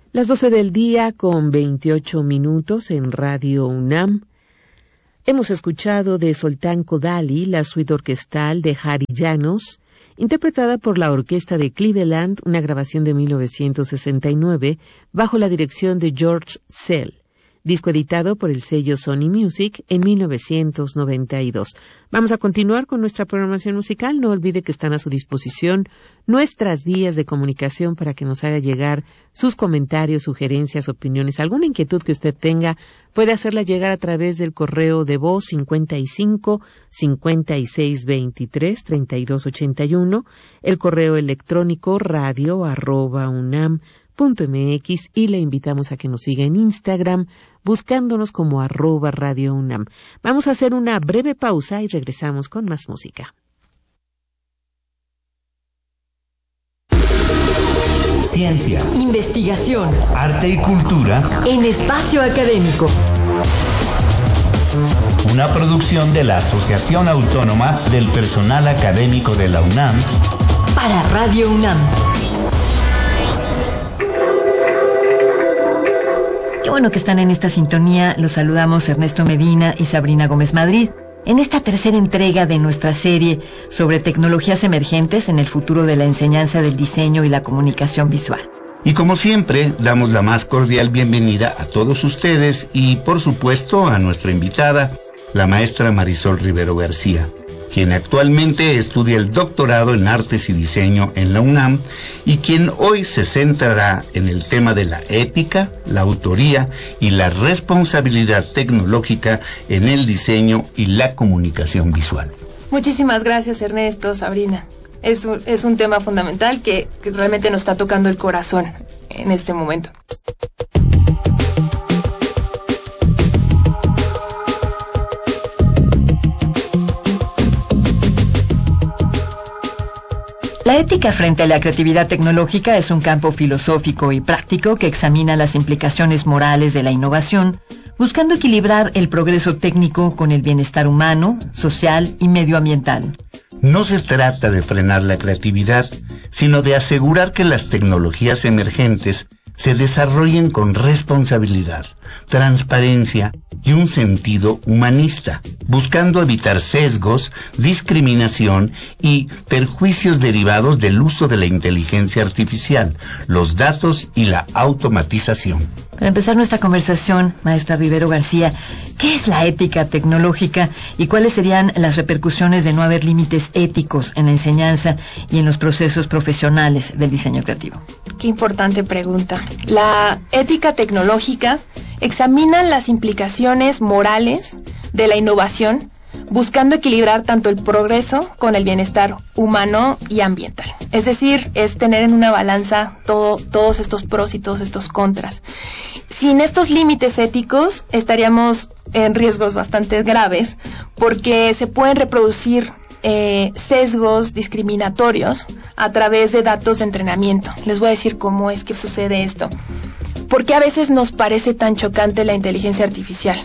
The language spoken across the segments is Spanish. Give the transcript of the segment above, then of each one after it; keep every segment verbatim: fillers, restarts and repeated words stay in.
Las doce del día con veintiocho minutos en Radio UNAM. Hemos escuchado de Zoltán Kodály la suite orquestal de Harry Janos, interpretada por la Orquesta de Cleveland, una grabación de mil novecientos sesenta y nueve, bajo la dirección de George Szell. Disco editado por el sello Sony Music en mil novecientos noventa y dos. Vamos a continuar con nuestra programación musical. No olvide que están a su disposición nuestras vías de comunicación para que nos haga llegar sus comentarios, sugerencias, opiniones, alguna inquietud que usted tenga. Puede hacerla llegar a través del correo de voz cincuenta y cinco, cincuenta y seis veintitrés, treinta y dos ochenta y uno, el correo electrónico radio arroba unam punto mx y le invitamos a que nos siga en Instagram buscándonos como arroba Radio UNAM. Vamos a hacer una breve pausa y regresamos con más música. Ciencia, investigación, arte y cultura en espacio académico. Una producción de la Asociación Autónoma del Personal Académico de la UNAM para Radio UNAM. Qué bueno que están en esta sintonía. Los saludamos Ernesto Medina y Sabrina Gómez Madrid en esta tercera entrega de nuestra serie sobre tecnologías emergentes en el futuro de la enseñanza del diseño y la comunicación visual. Y como siempre, damos la más cordial bienvenida a todos ustedes y, por supuesto, a nuestra invitada, la maestra Marisol Rivero García, quien actualmente estudia el doctorado en Artes y Diseño en la UNAM y quien hoy se centrará en el tema de la ética, la autoría y la responsabilidad tecnológica en el diseño y la comunicación visual. Muchísimas gracias, Ernesto, Sabrina. Es un, es un tema fundamental que, que realmente nos está tocando el corazón en este momento. La ética frente a la creatividad tecnológica es un campo filosófico y práctico que examina las implicaciones morales de la innovación, buscando equilibrar el progreso técnico con el bienestar humano, social y medioambiental. No se trata de frenar la creatividad, sino de asegurar que las tecnologías emergentes se desarrollen con responsabilidad, transparencia y un sentido humanista, buscando evitar sesgos, discriminación y perjuicios derivados del uso de la inteligencia artificial, los datos y la automatización. Para empezar nuestra conversación, maestra Rivero García, ¿qué es la ética tecnológica y cuáles serían las repercusiones de no haber límites éticos en la enseñanza y en los procesos profesionales del diseño creativo? Qué importante pregunta. La ética tecnológica examina las implicaciones morales de la innovación, buscando equilibrar tanto el progreso con el bienestar humano y ambiental. Es decir, es tener en una balanza todo, todos estos pros y todos estos contras. Sin estos límites éticos estaríamos en riesgos bastante graves porque se pueden reproducir eh, sesgos discriminatorios a través de datos de entrenamiento. Les voy a decir cómo es que sucede esto. ¿Por qué a veces nos parece tan chocante la inteligencia artificial?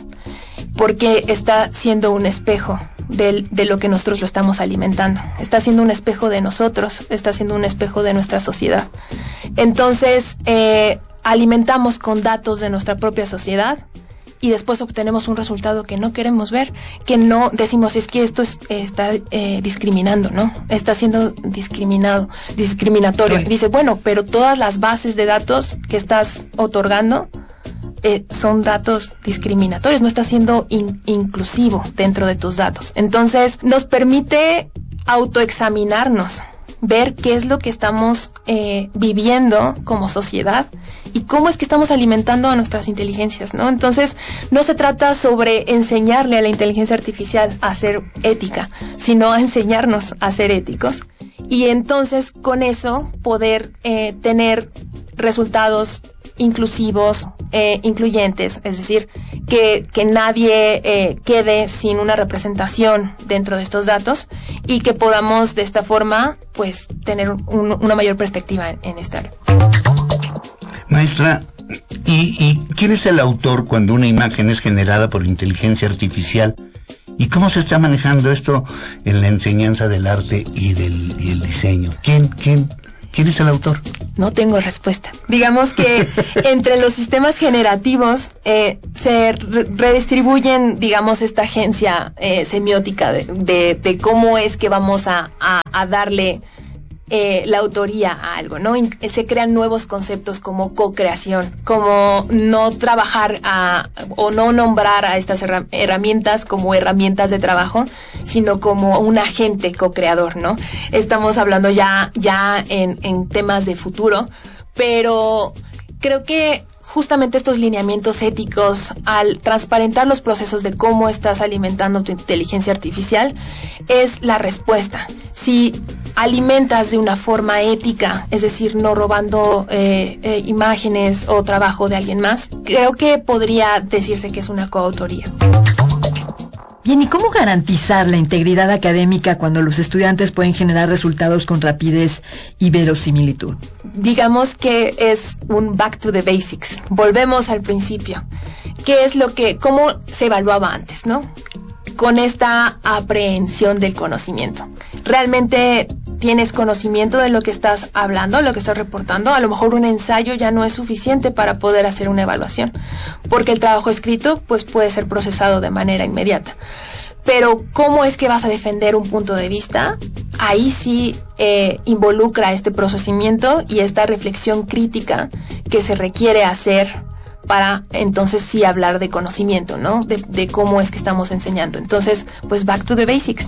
Porque está siendo un espejo de, de lo que nosotros lo estamos alimentando. Está siendo un espejo de nosotros, está siendo un espejo de nuestra sociedad. Entonces, eh, alimentamos con datos de nuestra propia sociedad y después obtenemos un resultado que no queremos ver, que no decimos, es que esto es, está eh, discriminando, ¿no? Está siendo discriminado, discriminatorio. Sí. Dice, bueno, pero todas las bases de datos que estás otorgando eh, son datos discriminatorios, no está siendo in- inclusivo dentro de tus datos. Entonces, nos permite autoexaminarnos, ver qué es lo que estamos eh, viviendo como sociedad y cómo es que estamos alimentando a nuestras inteligencias, ¿no? Entonces, no se trata sobre enseñarle a la inteligencia artificial a ser ética, sino a enseñarnos a ser éticos. Y entonces, con eso, poder eh, tener resultados inclusivos, eh, incluyentes, es decir, que, que nadie eh, quede sin una representación dentro de estos datos y que podamos de esta forma, pues, tener un, una mayor perspectiva en, en esta área. Maestra, ¿y, ¿y quién es el autor cuando una imagen es generada por inteligencia artificial? ¿Y cómo se está manejando esto en la enseñanza del arte y del y el diseño? ¿Quién, quién, quién es el autor? No tengo respuesta. Digamos que entre los sistemas generativos eh, se re- redistribuyen, digamos, esta agencia eh, semiótica de, de, de cómo es que vamos a, a, a darle eh, la autoría a algo, ¿no? In- se crean nuevos conceptos como co-creación, como no trabajar a, o no nombrar a estas herra- herramientas como herramientas de trabajo, sino como un agente co-creador, ¿no? Estamos hablando ya, ya en, en temas de futuro, pero creo que justamente estos lineamientos éticos, al transparentar los procesos de cómo estás alimentando tu inteligencia artificial, es la respuesta. Si alimentas de una forma ética, es decir, no robando eh, eh, imágenes o trabajo de alguien más, creo que podría decirse que es una coautoría. Bien, ¿y cómo garantizar la integridad académica cuando los estudiantes pueden generar resultados con rapidez y verosimilitud? Digamos que es un back to the basics. Volvemos al principio. ¿Qué es lo que, cómo se evaluaba antes, no? Con esta aprehensión del conocimiento. ¿Realmente tienes conocimiento de lo que estás hablando, lo que estás reportando? A lo mejor un ensayo ya no es suficiente para poder hacer una evaluación, porque el trabajo escrito pues puede ser procesado de manera inmediata. Pero ¿cómo es que vas a defender un punto de vista? Ahí sí eh, involucra este procesamiento y esta reflexión crítica que se requiere hacer para entonces sí hablar de conocimiento, ¿no? De, de cómo es que estamos enseñando. Entonces, pues back to the basics.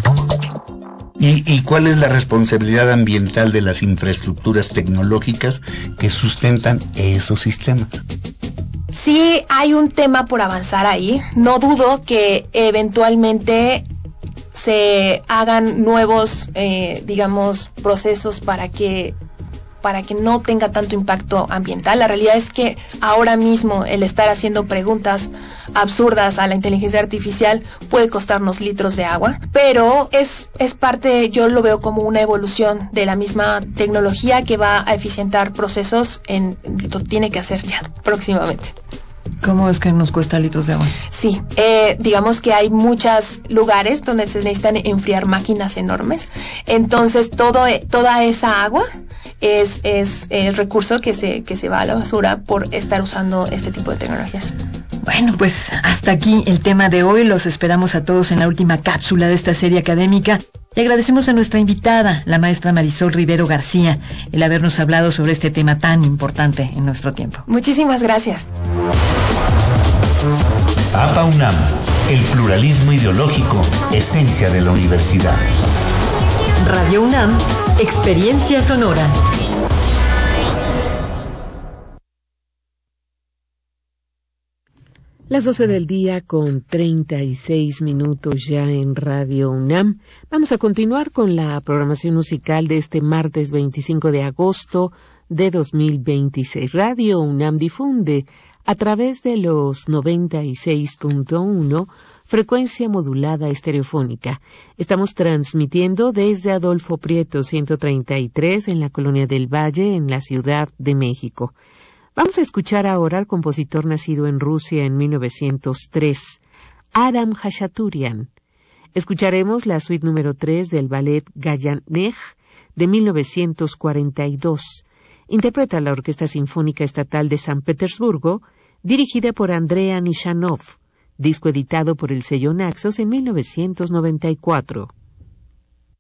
¿Y, ¿Y cuál es la responsabilidad ambiental de las infraestructuras tecnológicas que sustentan esos sistemas? Sí, hay un tema por avanzar ahí. No dudo que eventualmente se hagan nuevos, eh, digamos, procesos para que para que no tenga tanto impacto ambiental. La realidad es que ahora mismo el estar haciendo preguntas absurdas a la inteligencia artificial puede costarnos litros de agua, pero es, es parte, yo lo veo como una evolución de la misma tecnología que va a eficientar procesos, en, lo tiene que hacer ya próximamente. ¿Cómo es que nos cuesta litros de agua? Sí, eh, digamos que hay muchos lugares donde se necesitan enfriar máquinas enormes, entonces todo, toda esa agua es, es el recurso que se, que se va a la basura por estar usando este tipo de tecnologías. Bueno, pues hasta aquí el tema de hoy. Los esperamos a todos en la última cápsula de esta serie académica. Le agradecemos a nuestra invitada, la maestra Marisol Rivero García, el habernos hablado sobre este tema tan importante en nuestro tiempo. Muchísimas gracias. A P A UNAM, el pluralismo ideológico, esencia de la universidad. Radio UNAM, experiencia sonora. Las doce del día con treinta y seis minutos ya en Radio UNAM. Vamos a continuar con la programación musical de este martes veinticinco de agosto de dos mil veintiséis. Radio UNAM difunde a través de los noventa y seis punto uno frecuencia modulada estereofónica. Estamos transmitiendo desde Adolfo Prieto ciento treinta y tres en la Colonia del Valle, en la Ciudad de México. Vamos a escuchar ahora al compositor nacido en Rusia en mil novecientos tres, Aram Khachaturian. Escucharemos la suite número tres del ballet Gayanej de mil novecientos cuarenta y dos. Interpreta la Orquesta Sinfónica Estatal de San Petersburgo, dirigida por Andrea Nishanov, disco editado por el sello Naxos en mil novecientos noventa y cuatro.